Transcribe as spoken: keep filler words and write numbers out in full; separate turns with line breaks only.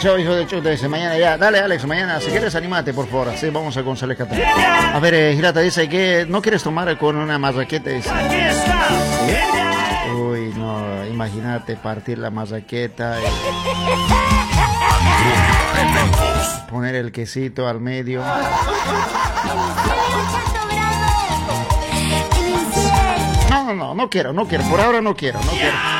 show, hijo de chuta. Dice, mañana ya. Dale, Alex, mañana. Si quieres, anímate, por favor. Sí, vamos a González Catán. A ver, eh, Girata dice que no quieres tomar con una marraqueta. Dice. Uy, no, imagínate partir la marraqueta. Y poner el quesito al medio. No, no, no, no quiero, no quiero. Por ahora no quiero, no quiero.